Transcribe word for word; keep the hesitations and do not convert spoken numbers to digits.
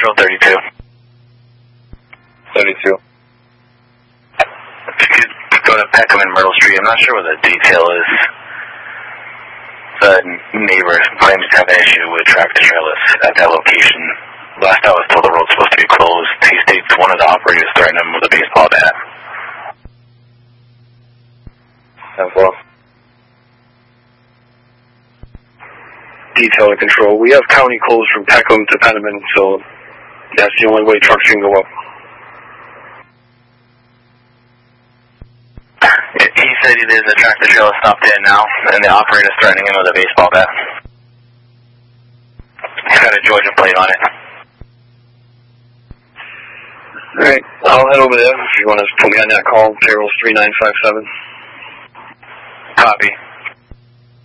Control thirty-two. thirty-two. If you could go to Peckham and Myrtle Street, I'm not sure what the detail is. The neighbor claims to have an issue with tractor trailers at that location. Last I was told, the road's supposed to be closed. He states one of the operators threatened him with a baseball bat. ten four. Detail to Control. We have county closed from Peckham to Penniman, so that's the only way trucks can go up. He said there's a tractor trailer stopped in now, and the operator's threatening him with a baseball bat. He's got a Georgia plate on it. Alright, I'll head over there if you want to put me on that call. Payroll's three nine five seven. Copy.